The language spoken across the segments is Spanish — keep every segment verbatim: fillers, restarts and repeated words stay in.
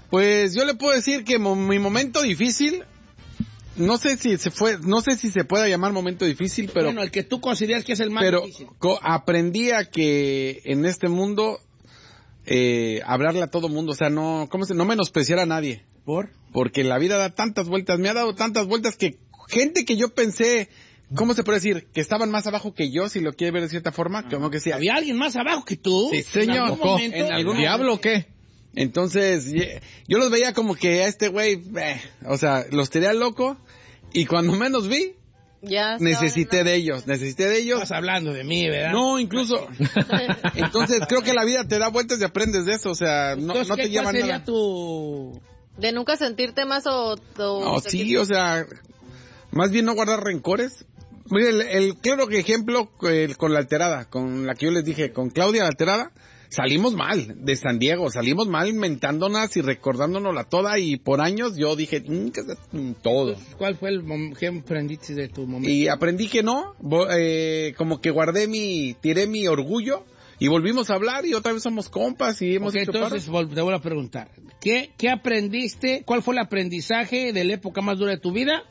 Pues yo le puedo decir que mo- mi momento difícil, no sé si se fue, no sé si se pueda llamar momento difícil, pero... Bueno, el que tú consideras que es el más pero difícil. co- aprendí a que en este mundo, eh, hablarle a todo mundo, o sea, no, ¿cómo se? No menospreciar a nadie. ¿Por? Porque la vida da tantas vueltas, me ha dado tantas vueltas que gente que yo pensé, ¿cómo se puede decir? Que estaban más abajo que yo, si lo quiere ver de cierta forma, como que sí. ¿Había alguien más abajo que tú? Sí, señor. ¿En algún momento? ¿En algún ¿Diablo o qué? Entonces, ye- yo los veía como que a este güey, eh, o sea, los tenía loco, y cuando menos vi, Ya necesité de ellos, necesité de ellos. Estás hablando de mí, ¿verdad? No, incluso. Entonces, creo que la vida te da vueltas y aprendes de eso, o sea, no, Entonces, no ¿qué, te lleva ¿cuál sería nada. tu...? De nunca sentirte más o... o No, sí, o sea, más bien no guardar rencores. Mire, el, el claro que ejemplo el, con la alterada, con la que yo les dije, con Claudia la alterada, salimos mal de San Diego, salimos mal inventándonos y recordándonosla toda, y por años yo dije, mm, que se- todo. ¿Cuál fue el mom- que aprendiste de tu momento? Y aprendí que no, vo- eh, como que guardé mi, tiré mi orgullo y volvimos a hablar y otra vez somos compas y hemos Ok, hecho entonces paros. vol- te voy a preguntar. ¿Qué, ¿Qué aprendiste? ¿Cuál fue el aprendizaje de la época más dura de tu vida?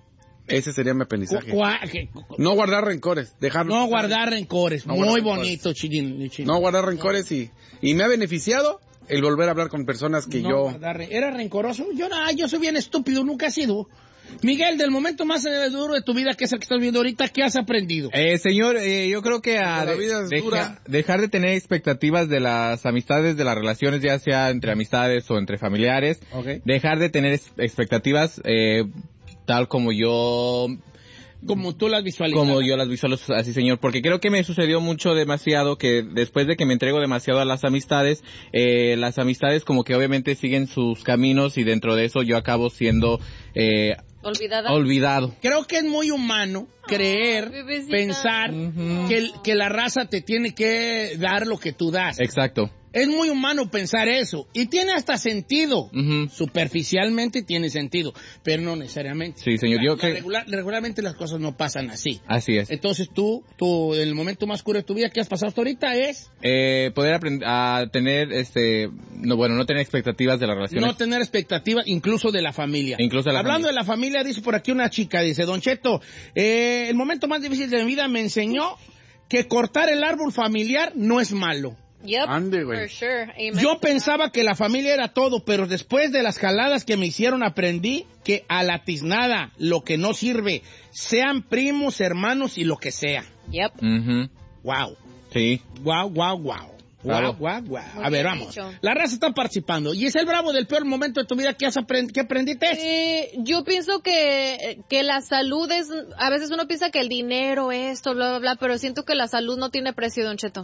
Ese sería mi aprendizaje. Cu- cua- que- No guardar rencores, dejarlo. No guardar rencores. No Muy guardar bonito, Chilín. Chilín. No guardar rencores y, y me ha beneficiado el volver a hablar con personas que No yo... guardar re- ¿Era rencoroso? Yo no, yo soy bien estúpido, nunca he sido. Miguel, del momento más eh, duro de tu vida, que es el que estás viendo ahorita, ¿qué has aprendido? Eh, señor, eh, yo creo que a La de- vida es deja- dura. dejar de tener expectativas de las amistades, de las relaciones, ya sea entre amistades o entre familiares. Ok. Dejar de tener es- expectativas eh, tal como yo Como tú las visualizas. como yo las visualizo así, señor, porque creo que me sucedió mucho demasiado que después de que me entrego demasiado a las amistades, eh, las amistades como que obviamente siguen sus caminos y dentro de eso yo acabo siendo eh, Olvidada. olvidado. Creo que es muy humano creer, bebecita. pensar Ujú. que, el- que la raza te tiene que dar lo que tú das. Exacto. Es muy humano pensar eso. Y tiene hasta sentido. Ujú. Superficialmente tiene sentido, pero no necesariamente. Sí, señor, yo La- que- regular- regularmente las cosas no pasan así. Así es. Entonces tú, tú, el momento más oscuro de tu vida que has pasado hasta ahorita es Eh, poder aprender a tener, este, no, bueno, no tener expectativas de las relaciones. no tener expectativas incluso de la familia. Incluso de la Hablando familia. de la familia, dice por aquí una chica, dice, Don Cheto, eh, el momento más difícil de mi vida me enseñó que cortar el árbol familiar no es malo. Yep, Ande, güey. for sure. Amen. Yo pensaba que la familia era todo, pero después de las jaladas que me hicieron aprendí que a la tiznada, lo que no sirve, sean primos, hermanos y lo que sea. Yep. Ujú. Wow, Sí. wow, wow, wow. Bravo. Wow, wow, wow. Muy A ver, bien vamos. dicho. La raza está participando. Y es el bravo del peor momento de tu vida que has aprend que aprendiste. Eh, yo pienso que, que la salud es, a veces uno piensa que el dinero, esto, bla, bla, bla, pero siento que la salud no tiene precio, Don Cheto.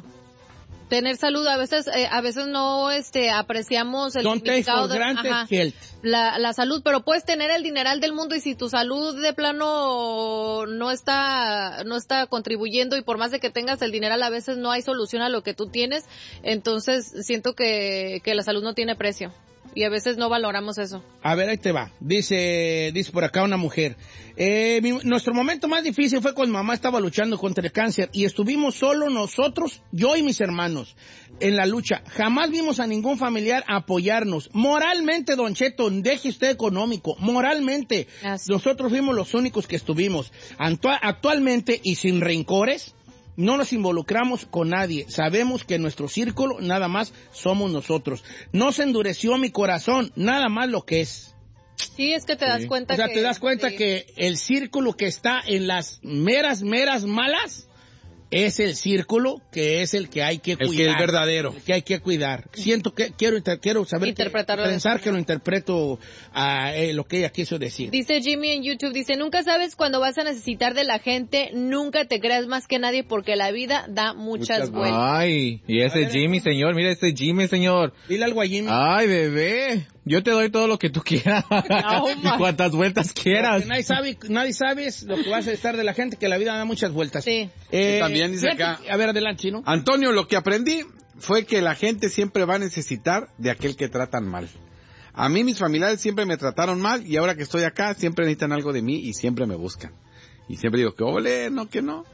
Tener salud, a veces, eh, a veces no, este, apreciamos el Don't take significado for de- granted ajá, health. la, la salud, pero puedes tener el dineral del mundo y si tu salud de plano no está, no está contribuyendo y por más de que tengas el dineral a veces no hay solución a lo que tú tienes, entonces siento que, que la salud no tiene precio y a veces no valoramos eso. A ver, ahí te va. Dice, dice por acá una mujer. Eh, mi- nuestro momento más difícil fue cuando mamá estaba luchando contra el cáncer y estuvimos solo nosotros, yo y mis hermanos, en la lucha. Jamás vimos a ningún familiar apoyarnos. Moralmente, Don Cheto, deje usted económico. Moralmente, Así. nosotros fuimos los únicos que estuvimos. Antua- actualmente, y sin rencores, no nos involucramos con nadie. Sabemos que nuestro círculo nada más somos nosotros. No se endureció mi corazón, nada más lo que es. Sí, es que te das cuenta O sea, que... te das cuenta sí. que el círculo que está en las meras, meras malas es el círculo que es el que hay que El cuidar. que es verdadero. El que hay que cuidar. Siento que quiero, inter- quiero saber, que, Interpretarlo de pensar esa que lo interpreto a eh, lo que ella quiso decir. Dice Jimmy en YouTube, dice, nunca sabes cuándo vas a necesitar de la gente, nunca te creas más que nadie porque la vida da muchas, Muchas vueltas. Ay, y A ese ver, Jimmy, señor, mira ese Jimmy, señor. Dile algo a Jimmy. Ay, bebé, yo te doy todo lo que tú quieras. y cuantas vueltas quieras. Porque nadie sabe, nadie sabe lo que vas a estar de la gente, que la vida da muchas vueltas. Sí. Eh, Y también dice fíjate acá- que- A ver, adelante, Chino. Antonio, lo que aprendí fue que la gente siempre va a necesitar de aquel que tratan mal. A mí mis familiares siempre me trataron mal y ahora que estoy acá siempre necesitan algo de mí y siempre me buscan. Y siempre digo que ole, no, que no.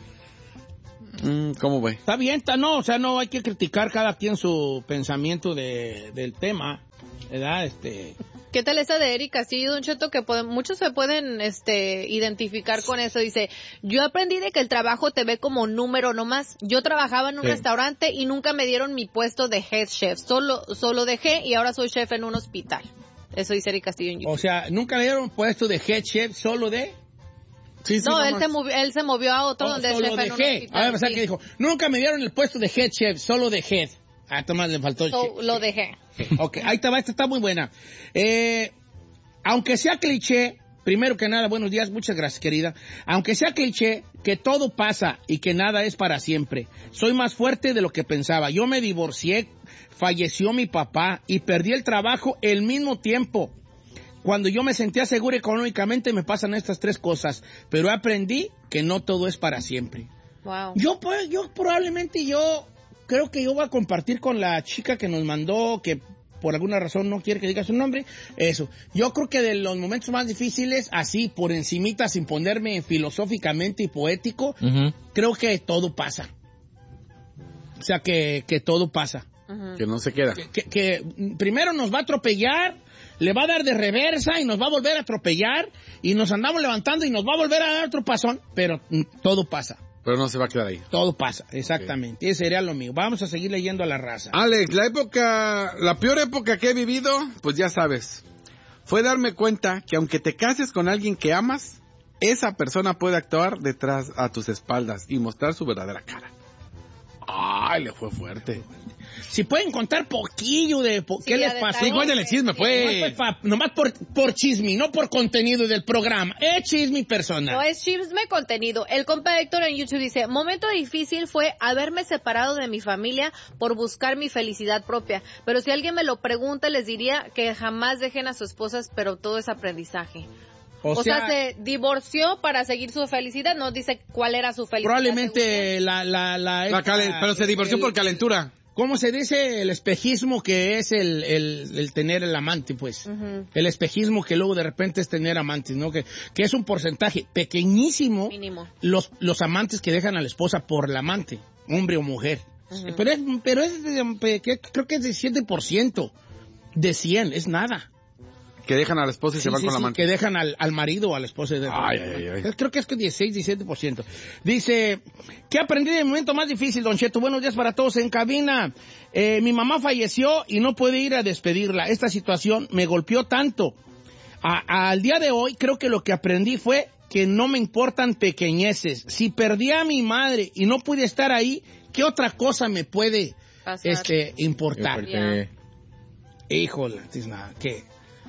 Mm, ¿Cómo ve? Está bien, está, no, o sea, no hay que criticar cada quien su pensamiento de, del tema. ¿verdad? Este... ¿Qué tal esa de Erika? Sí, Don Cheto, que pueden, muchos se pueden este, identificar con eso. Dice, yo aprendí de que el trabajo te ve como número nomás. Yo trabajaba en un sí. restaurante y nunca me dieron mi puesto de head chef. Solo, solo dejé y ahora soy chef en un hospital. Eso dice Erika Castillo en YouTube. O sea, nunca le dieron puesto de head chef, solo de... Sí, sí, no, él nomás. se, movió, él se movió a otro Oh, donde es solo chef de en un head. hospital. A ver, o sea, Sí. que dijo, nunca me dieron el puesto de head chef, solo de head. Ah, Tomás, le faltó el So, chef. lo dejé. Ok, ahí está, esta está muy buena. Eh, aunque sea cliché, primero que nada, buenos días, muchas gracias, querida. Aunque sea cliché, que todo pasa y que nada es para siempre. Soy más fuerte de lo que pensaba. Yo me divorcié, falleció mi papá y perdí el trabajo al mismo tiempo. Cuando yo me sentía seguro económicamente me pasan estas tres cosas, pero aprendí que no todo es para siempre. Wow. Yo, pues, yo probablemente yo creo que yo voy a compartir con la chica que nos mandó, que por alguna razón no quiere que diga su nombre, eso. Yo creo que de los momentos más difíciles, así por encimita, sin ponerme filosóficamente y poético, Uh-huh. creo que todo pasa. O sea, que, que todo pasa. Uh-huh. Que no se queda. Que, que, que primero nos va a atropellar, le va a dar de reversa y nos va a volver a atropellar y nos andamos levantando y nos va a volver a dar otro pasón, pero mm, todo pasa. Pero no se va a quedar ahí. Todo pasa, exactamente. Ese sería lo mío. Vamos a seguir leyendo a la raza. Alex, la época, la peor época que he vivido, pues ya sabes, fue darme cuenta que aunque te cases con alguien que amas, esa persona puede actuar detrás a tus espaldas y mostrar su verdadera cara. Ay, le fue fuerte. Si pueden contar poquillo de po- Sí, qué les a pasó. detalle. Sí, cuéntale el chisme, Nomás, pues. pues, pa- nomás por, por chisme, no por contenido del programa. Es chisme personal. No es chisme contenido. El compa Héctor en YouTube dice, momento difícil fue haberme separado de mi familia por buscar mi felicidad propia. Pero si alguien me lo pregunta, les diría que jamás dejen a sus esposas, pero todo es aprendizaje. O, O, sea, sea, se divorció para seguir su felicidad, no dice cuál era su felicidad. probablemente la... la, la, La calen- pero se divorció el- por calentura. ¿Cómo se dice? El espejismo que es el, el, el tener el amante, pues. Ujú. El espejismo que luego de repente es tener amantes, ¿no? Que, que es un porcentaje pequeñísimo Mínimo. los, los amantes que dejan a la esposa por la amante, hombre o mujer. Ujú. Pero es, pero es de- que- creo que es de siete por ciento de cien, es nada. Que dejan a la esposa y Sí, se van sí, con la sí, amante. que dejan al, al marido o a la esposa. De, Ay, ay, ay. Creo que es que dieciséis, diecisiete por ciento. Dice, ¿qué aprendí en el momento más difícil, Don Cheto? Buenos días para todos en cabina. Eh, mi mamá falleció y no pude ir a despedirla. Esta situación me golpeó tanto. A- al día de hoy, creo que lo que aprendí fue que no me importan pequeñeces. Si perdí a mi madre y no pude estar ahí, ¿qué otra cosa me puede Pasar. este, importar? Ya. Híjole, es nada, que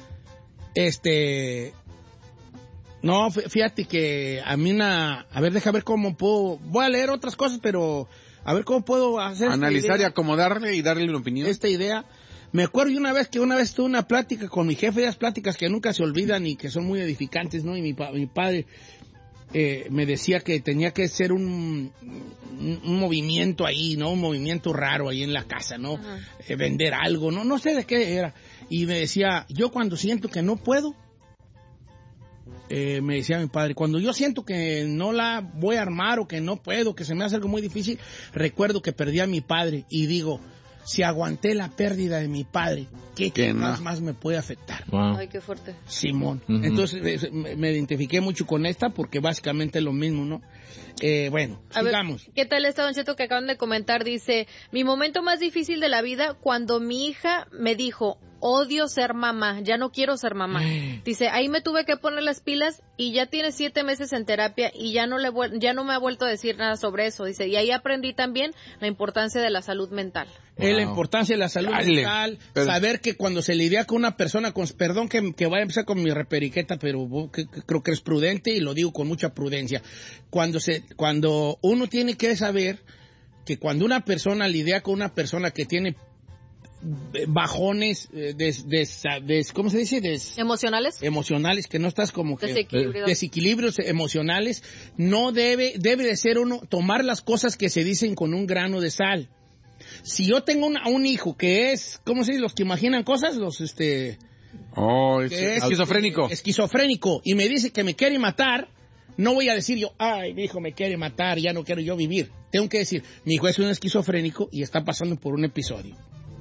este no, fí- fíjate que a mí una, a ver, deja ver cómo puedo, voy a leer otras cosas, pero a ver cómo puedo hacer esta Analizar y idea, acomodarle y darle una opinión. esta idea. Me acuerdo de una vez que una vez tuve una plática con mi jefe, esas pláticas que nunca se olvidan y que son muy edificantes, ¿no? Y mi, pa- mi padre eh, me decía que tenía que ser un, un, un movimiento ahí, ¿no? Un movimiento raro ahí en la casa, ¿no? Ajá. Eh, vender algo, ¿no? No sé de qué era. Y me decía, yo cuando siento que no puedo, eh, me decía mi padre, cuando yo siento que no la voy a armar o que no puedo, que se me hace algo muy difícil, recuerdo que perdí a mi padre y digo, si aguanté la pérdida de mi padre, ¿qué Que más, no. más me puede afectar? Wow. Ay, qué fuerte. Simón. Ujú. Entonces eh, me, me identifiqué mucho con esta porque básicamente es lo mismo, ¿no? Eh, bueno, A ver, sigamos. ¿qué tal esta Don Cheto que acaban de comentar? Dice, mi momento más difícil de la vida cuando mi hija me dijo, odio ser mamá, ya no quiero ser mamá. Dice, ahí me tuve que poner las pilas y ya tiene siete meses en terapia y ya no le vuel- ya no me ha vuelto a decir nada sobre eso. Dice, y ahí aprendí también la importancia de la salud mental. Es la Wow. importancia de la salud Dale. mental, Pero- saber que cuando se lidia con una persona, con, perdón que, que vaya a empezar con mi reperiqueta, pero vos que- que creo que es prudente y lo digo con mucha prudencia. Cuando se, cuando uno tiene que saber que cuando una persona lidia con una persona que tiene bajones, eh, des, des, des- ¿cómo se dice? Des, ¿Emocionales? emocionales, que no estás como que Desequilibrios. desequilibrios emocionales, no debe, debe de ser uno, tomar las cosas que se dicen con un grano de sal. Si yo tengo una- un hijo que es, ¿cómo se dice? Los que imaginan cosas, los este, Oh, es que es esquizofrénico. eh, esquizofrénico, y me dice que me quiere matar, no voy a decir yo, ay, mi hijo me quiere matar, ya no quiero yo vivir. Tengo que decir, mi hijo es un esquizofrénico y está pasando por un episodio.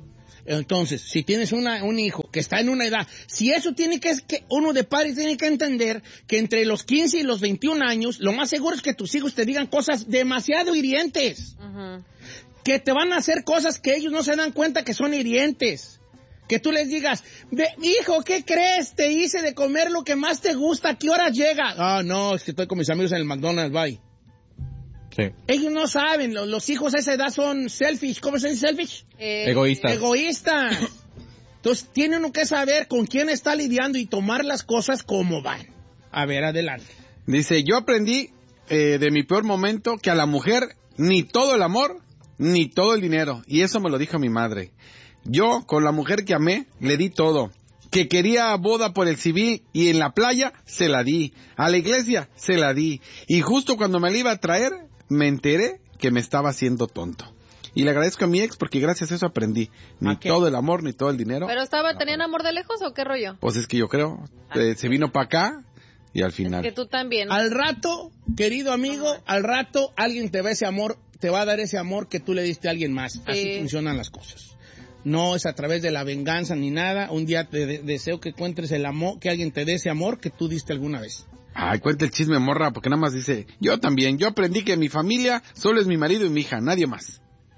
Entonces, si tienes una, un hijo que está en una edad, si eso tiene que, que uno de padres tiene que entender que entre los quince y los veintiún años, lo más seguro es que tus hijos te digan cosas demasiado hirientes. Uh-huh. Que te van a hacer cosas que ellos no se dan cuenta que son hirientes. Que tú les digas, hijo, ¿qué crees? Te hice de comer lo que más te gusta, ¿a qué hora llega? Ah, no, es que estoy con mis amigos en el McDonald's, bye. Sí. Ellos no saben, los, los hijos a esa edad son selfish. ¿Cómo se dice selfish? Eh, egoístas. Egoístas. Entonces, tiene uno que saber con quién está lidiando y tomar las cosas como van. A ver, adelante. Dice, yo aprendí eh, de mi peor momento que a la mujer ni todo el amor, ni todo el dinero. Y eso me lo dijo mi madre. Yo, con la mujer que amé, le di todo. Que quería boda por el civil y en la playa, se la di. A la iglesia, se la di. Y justo cuando me la iba a traer, me enteré que me estaba haciendo tonto. Y le agradezco a mi ex porque gracias a eso aprendí. Ni okay. todo el amor, ni todo el dinero. ¿Pero estaba, tenían amor de lejos o qué rollo? Pues es que yo creo. Ah. Eh, se vino para acá y al final. Es que tú también. Al rato, querido amigo, uh-huh. al rato alguien te va ese amor, te va a dar ese amor que tú le diste a alguien más. Sí. Así funcionan las cosas. No es a través de la venganza ni nada. Un día te de- deseo que encuentres el amor, que alguien te dé ese amor que tú diste alguna vez. Ay, cuenta el chisme, morra, porque nada más dice, yo también, yo aprendí que mi familia solo es mi marido y mi hija, nadie más.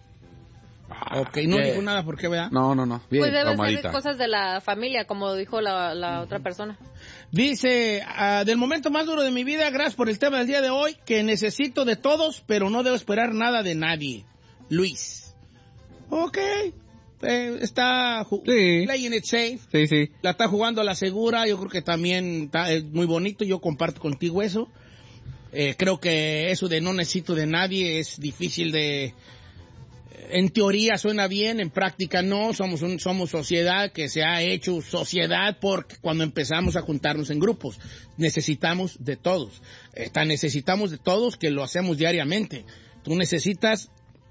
Ah, ok, no dijo nada, ¿por qué, verdad? No, no, no, bien, pues debe tomadita. ser cosas de la familia, como dijo la, la otra persona. Dice, uh, del momento más duro de mi vida, gracias por el tema del día de hoy, que necesito de todos, pero no debo esperar nada de nadie. Luis. Ok. Eh, está ju- sí. playing it safe. Sí, sí. La está jugando a la segura. Yo creo que también está, es muy bonito. Yo comparto contigo eso. Eh, creo que eso de no necesito de nadie es difícil de... En teoría suena bien, en práctica no. Somos un, somos sociedad que se ha hecho sociedad porque cuando empezamos a juntarnos en grupos necesitamos de todos. Eh, tan necesitamos de todos que lo hacemos diariamente. Tú necesitas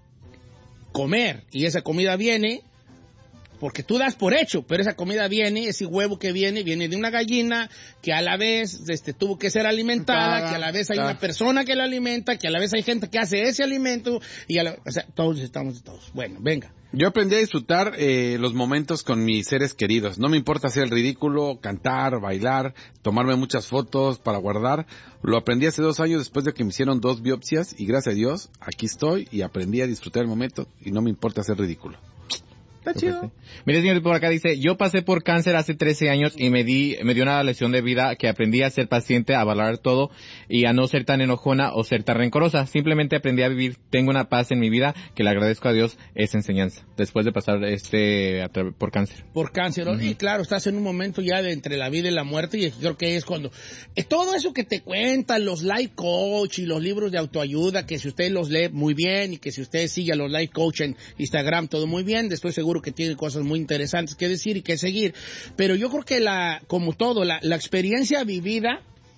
comer y esa comida viene porque tú das por hecho, pero esa comida viene, ese huevo que viene, viene de una gallina que a la vez este, tuvo que ser alimentada, claro, que a la vez hay claro. una persona que la alimenta, que a la vez hay gente que hace ese alimento, y a la, o sea, todos estamos de todos. Bueno, venga. Yo aprendí a disfrutar eh, los momentos con mis seres queridos. No me importa hacer el ridículo, cantar, bailar, tomarme muchas fotos para guardar. Lo aprendí hace dos años después de que me hicieron dos biopsias y gracias a Dios aquí estoy y aprendí a disfrutar el momento y no me importa hacer ridículo. Está chido. Mire, señor, por acá dice, yo pasé por cáncer hace trece años y me di, me dio una lección de vida que aprendí a ser paciente, a valorar todo y a no ser tan enojona o ser tan rencorosa. Simplemente aprendí a vivir, tengo una paz en mi vida que le agradezco a Dios esa enseñanza, después de pasar este por cáncer. Por cáncer, uh-huh. Y claro, estás en un momento ya de entre la vida y la muerte y creo que es cuando, eh, todo eso que te cuentan, los life coach y los libros de autoayuda, que si usted los lee muy bien y que si usted sigue a los life coach en Instagram, todo muy bien, estoy seguro que tiene cosas muy interesantes que decir y que seguir, pero yo creo que la, como todo, la, la experiencia vivida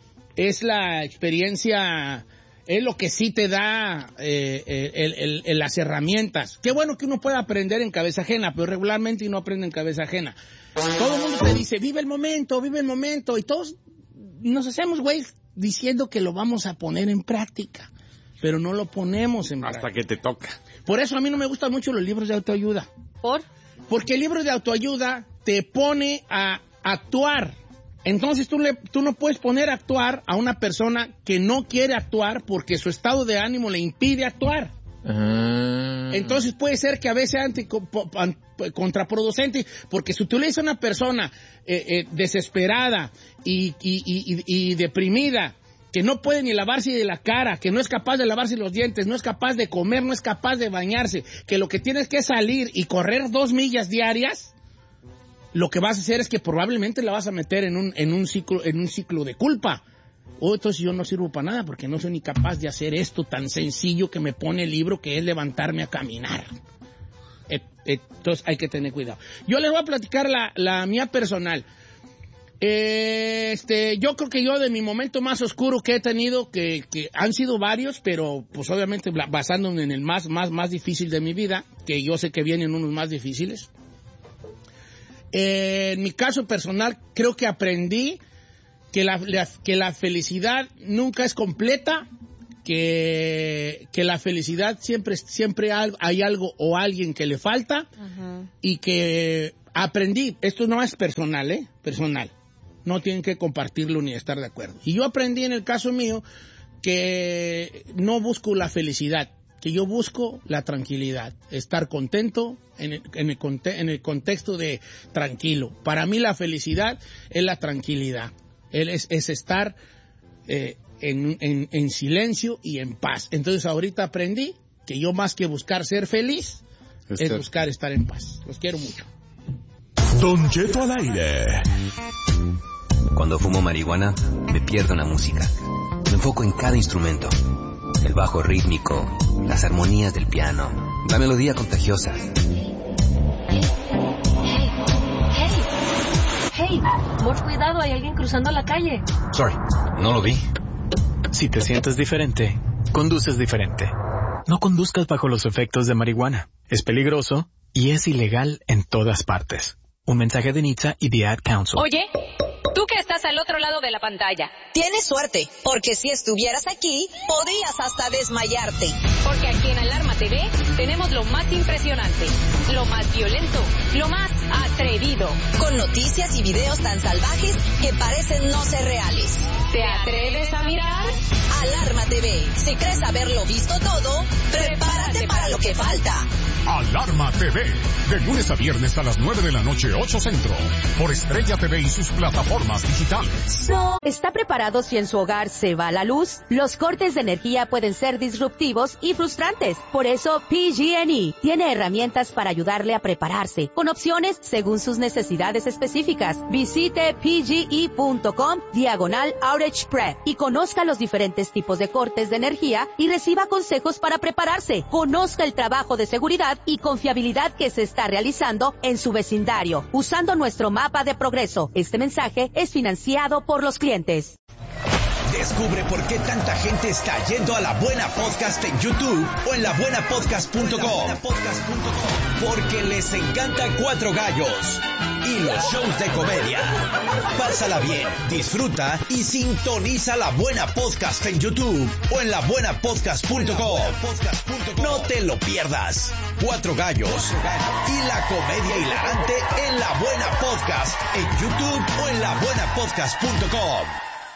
es la experiencia, es lo que sí te da eh, el, el, el, las herramientas. Qué bueno que uno pueda aprender en cabeza ajena, pero regularmente uno aprende en cabeza ajena. Todo el mundo te dice, vive el momento, vive el momento, y todos nos hacemos güey diciendo que lo vamos a poner en práctica, pero no lo ponemos en práctica. Hasta que te toca. Por eso a mí no me gustan mucho los libros de autoayuda. ¿Por? Porque el libro de autoayuda te pone a actuar. Entonces tú, le, tú no puedes poner a actuar a una persona que no quiere actuar porque su estado de ánimo le impide actuar. Uh-huh. Entonces puede ser que a veces sea anti, contraproducente, porque si tú le dices a una persona eh, eh, desesperada y, y, y, y deprimida, que no puede ni lavarse de la cara, que no es capaz de lavarse los dientes, no es capaz de comer, no es capaz de bañarse, que lo que tienes que salir y correr dos millas diarias, lo que vas a hacer es que probablemente la vas a meter en un, en un ciclo, en un ciclo de culpa. O oh, entonces yo no sirvo para nada porque no soy ni capaz de hacer esto tan sencillo que me pone el libro, que es levantarme a caminar. Entonces hay que tener cuidado. Yo les voy a platicar la, la mía personal. Este, yo creo que yo de mi momento más oscuro que he tenido, que, que han sido varios, pero pues obviamente basándome en el más, más, más difícil de mi vida, que yo sé que vienen unos más difíciles. Eh, en mi caso personal, creo que aprendí que la, la, que la felicidad nunca es completa que, que la felicidad siempre, siempre hay algo o alguien que le falta, uh-huh. y que aprendí, esto no es personal, ¿eh? Personal. No tienen que compartirlo ni estar de acuerdo. Y yo aprendí en el caso mío que no busco la felicidad, que yo busco la tranquilidad, estar contento en el, en el, en el contexto de tranquilo. Para mí la felicidad es la tranquilidad, es, es estar eh, en, en, en silencio y en paz. Entonces ahorita aprendí que yo más que buscar ser feliz, este... es buscar estar en paz. Los quiero mucho. Don Cheto al aire. Cuando fumo marihuana, me pierdo en la música. Me enfoco en cada instrumento. El bajo rítmico, las armonías del piano, la melodía contagiosa. Hey, hey, hey, por cuidado, hay alguien cruzando la calle. Sorry, no lo vi. Si te sientes diferente, conduces diferente. No conduzcas bajo los efectos de marihuana. Es peligroso y es ilegal en todas partes. Un mensaje de N H T S A y The Ad Council. Oye, tú que estás al otro lado de la pantalla. Tienes suerte, porque si estuvieras aquí, podrías hasta desmayarte. Porque aquí en Alarma T V tenemos lo más impresionante, lo más violento, lo más atrevido. Con noticias y videos tan salvajes que parecen no ser reales. ¿Te atreves a mirar? Alarma T V. Si crees haberlo visto todo, prepárate para lo que falta. Alarma T V. De lunes a viernes a las nueve de la noche, ocho Centro. Por Estrella T V y sus plataformas digitales. ¿Está preparado si en su hogar se va la luz? Los cortes de energía pueden ser disruptivos y frustrantes. Por eso P G and E tiene herramientas para ayudarle a prepararse, con opciones según sus necesidades específicas. Visite pge.com diagonal outage prep y conozca los diferentes tipos de cortes de energía y reciba consejos para prepararse. Conozca el trabajo de seguridad y confiabilidad que se está realizando en su vecindario, usando nuestro mapa de progreso. Este mensaje es financiado por los clientes. Descubre por qué tanta gente está yendo a La Buena Podcast en YouTube o en la buena podcast punto com. Porque les encanta Cuatro Gallos y los shows de comedia. Pásala bien, disfruta y sintoniza La Buena Podcast en YouTube o en la buena podcast punto com. No te lo pierdas. Cuatro Gallos y la comedia hilarante en La Buena Podcast en YouTube o en la buena podcast punto com.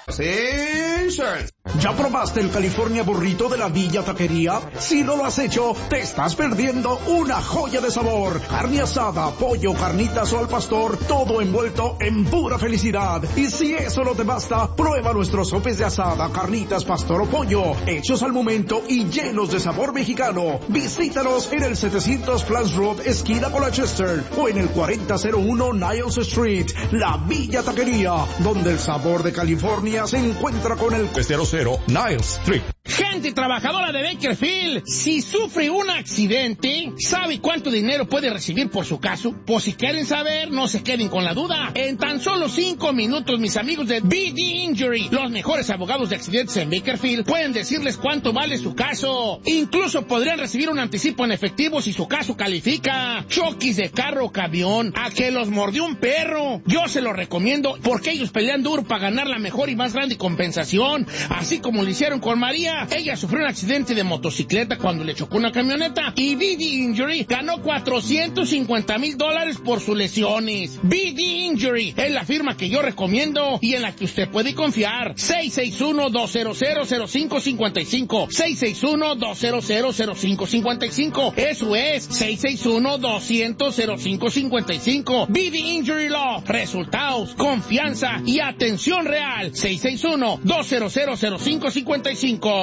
Insurance. ¿Ya probaste el California Burrito de la Villa Taquería? Si no lo has hecho, te estás perdiendo una joya de sabor. Carne asada, pollo, carnitas o al pastor, todo envuelto en pura felicidad. Y si eso no te basta, prueba nuestros sopes de asada, carnitas, pastor o pollo, hechos al momento y llenos de sabor mexicano. Visítanos en el setecientos Flans Road, esquina Colchester, o en el cuarenta cero uno Niles Street, la Villa Taquería, donde el sabor de California se encuentra con el cero cero Niles Street. Gente trabajadora de Bakersfield, si sufre un accidente, ¿sabe cuánto dinero puede recibir por su caso? Pues si quieren saber, no se queden con la duda. En tan solo cinco minutos, mis amigos de B D Injury, los mejores abogados de accidentes en Bakersfield, pueden decirles cuánto vale su caso. Incluso podrían recibir un anticipo en efectivo si su caso califica. Choques de carro o camión, a que los mordió un perro. Yo se lo recomiendo porque ellos pelean duro para ganar la mejor y más grande compensación, así como lo hicieron con María. Ella sufrió un accidente de motocicleta cuando le chocó una camioneta y B D Injury ganó cuatrocientos cincuenta mil dólares por sus lesiones. B D Injury es la firma que yo recomiendo y en la que usted puede confiar. seis seis uno, dos cero cero, cero cinco cinco cinco. seis seis uno, dos cero cero, cero cinco cinco cinco. Eso es seis seis uno, dos cero cero, cero cinco cinco cinco. B D Injury Law. Resultados, confianza y atención real. seis seis uno, dos cero cero, cero cinco cinco cinco.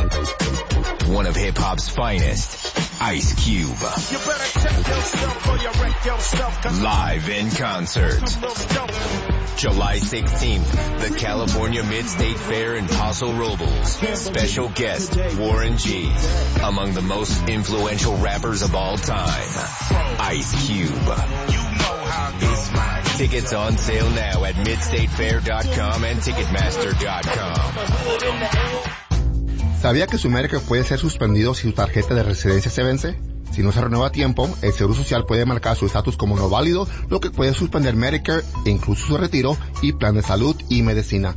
One of hip-hop's finest, Ice Cube. Live in concert. July sixteenth, the California Mid-State Fair in Paso Robles. Special guest, Warren G. Among the most influential rappers of all time, Ice Cube. Tickets on sale now at mid state fair dot com and ticketmaster dot com. ¿Sabía que su Medicare puede ser suspendido si su tarjeta de residencia se vence? Si no se renueva a tiempo, el Seguro Social puede marcar su estatus como no válido, lo que puede suspender Medicare e incluso su retiro y plan de salud y medicina.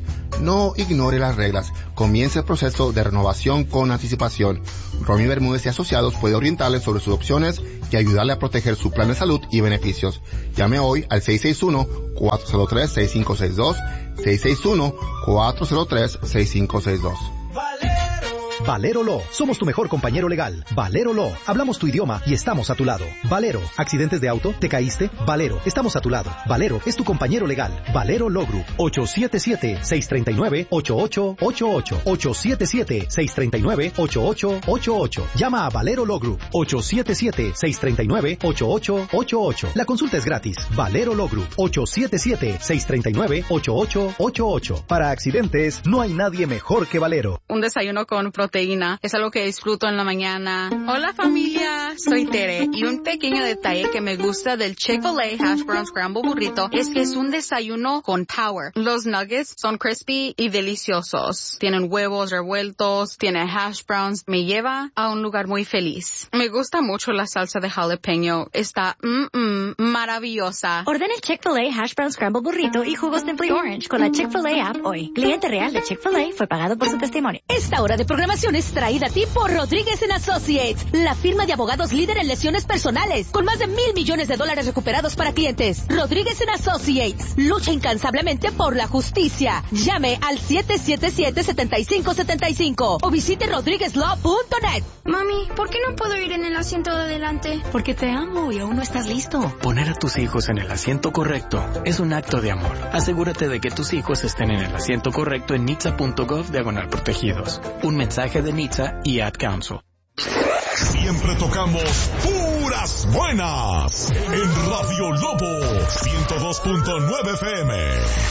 No ignore las reglas. Comience el proceso de renovación con anticipación. Romy Bermúdez y Asociados puede orientarle sobre sus opciones y ayudarle a proteger su plan de salud y beneficios. Llame hoy al seis seis uno, cuatro cero tres, seis cinco seis dos, seis seis uno, cuatro cero tres, seis cinco seis dos. Valero Law. Somos tu mejor compañero legal. Valero Law. Hablamos tu idioma y estamos a tu lado. Valero. ¿Accidentes de auto? ¿Te caíste? Valero. Estamos a tu lado. Valero es tu compañero legal. Valero Law Group. ocho siete siete, seis tres nueve, ocho ocho ocho ocho. ocho siete siete, seis tres nueve, ocho ocho ocho ocho. Llama a Valero Law Group. ocho siete siete, seis tres nueve, ocho ocho ocho ocho. La consulta es gratis. Valero Law Group. ocho siete siete, seis tres nueve, ocho ocho ocho ocho. Para accidentes, no hay nadie mejor que Valero. Un desayuno con proteína es algo que disfruto en la mañana. Hola familia, soy Tere y un pequeño detalle que me gusta del Chick-fil-A Hash Brown Scramble Burrito es que es un desayuno con power. Los nuggets son crispy y deliciosos. Tienen huevos revueltos, tiene hash browns. Me lleva a un lugar muy feliz. Me gusta mucho la salsa de jalapeño. Está mm, mm, maravillosa. Ordena el Chick-fil-A Hash Brown Scramble Burrito y jugo Simply Orange con la Chick-fil-A app hoy. Cliente real de Chick-fil-A fue pagado por su testimonio. Esta hora de programación es traída a ti por Rodríguez and Associates, la firma de abogados líder en lesiones personales, con más de mil millones de dólares recuperados para clientes. Rodríguez and Associates lucha incansablemente por la justicia. Llame al siete siete siete, siete cinco siete cinco o visite rodriguez law punto net. Mami, ¿por qué no puedo ir en el asiento de adelante? Porque te amo y aún no estás listo. Poner a tus hijos en el asiento correcto es un acto de amor. Asegúrate de que tus hijos estén en el asiento correcto en nitsa punto gov diagonal protegidos. Un mensaje de NHTSA y Ad Council. Siempre tocamos puras buenas en Radio Lobo ciento dos punto nueve F M.